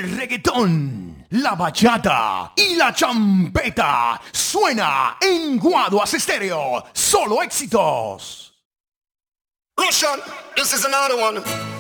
El reggaetón, la bachata y la champeta suena en Guaduas Estéreo. Solo éxitos. Russian, this is another one.